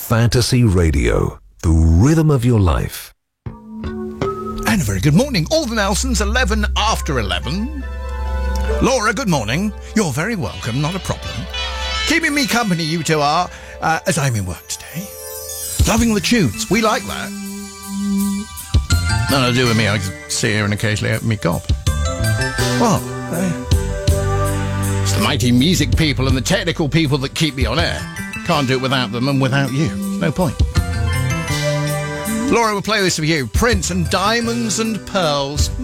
Fantasy Radio, the rhythm of your life. And a very good morning. All the Nelsons, 11 after 11. Laura, good morning. You're very welcome, not a problem. Keeping me company, you two are, as I'm in work today. Loving the tunes. We like that. Nothing to do with me. I can sit here and occasionally open me gob. Well, it's the mighty music people and the technical people that keep me on air. Can't do it without them and without you. No point. Laura will play this for you. Prince and Diamonds and Pearls.